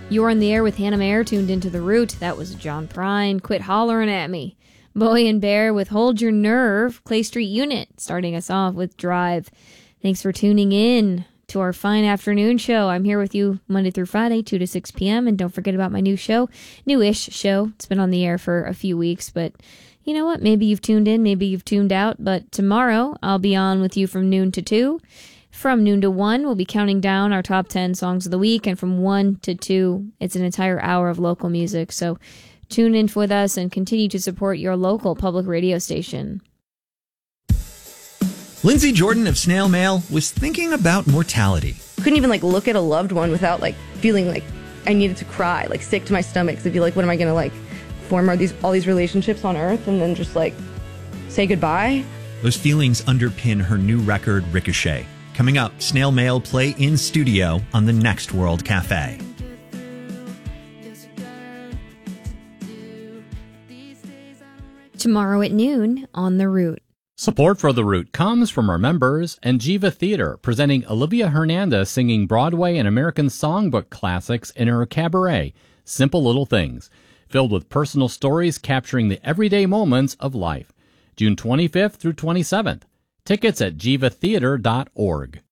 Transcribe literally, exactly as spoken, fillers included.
You're on the air with Hannah Mayer, tuned into The Root. That was John Prine. Quit hollering at me. Bowie and Bear with Hold Your Nerve. Clay Street Unit starting us off with Drive. Thanks for tuning in to our fine afternoon show. I'm here with you Monday through Friday, two to six p.m. And don't forget about my new show, newish show. It's been on the air for a few weeks, but you know what? Maybe you've tuned in, maybe you've tuned out. But tomorrow I'll be on with you from noon to two. From noon to one, we'll be counting down our top ten songs of the week. And from one to two, it's an entire hour of local music. So tune in with us and continue to support your local public radio station. Lindsay Jordan of Snail Mail was thinking about mortality. Couldn't even like look at a loved one without like feeling like I needed to cry, like sick to my stomach. So I'd be like, what am I going to like form are these all these relationships on Earth and then just like say goodbye? Those feelings underpin her new record, Ricochet. Coming up, Snail Mail play in studio on the Next World Cafe. Tomorrow at noon on The Root. Support for The Root comes from our members and Jiva Theater, presenting Olivia Hernandez singing Broadway and American songbook classics in her cabaret, Simple Little Things, filled with personal stories capturing the everyday moments of life. June twenty-fifth through twenty-seventh. Tickets at jiva theater dot org.